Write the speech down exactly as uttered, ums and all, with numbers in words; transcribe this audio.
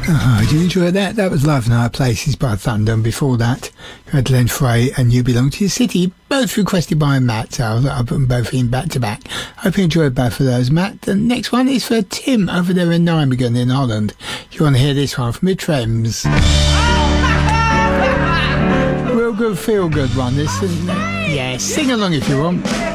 Oh, did you enjoy that? That was Life in Higher Places by Thunder, and before that you had Len Frey and You Belong to Your City, both requested by Matt, so I'll put them both in back to back. Hope you enjoyed both of those, Matt. The next one is for Tim over there in Nijmegen in Holland. If you want to hear this one from the Trems. Real good, feel good one, this, isn't it? Yeah, sing along if you want.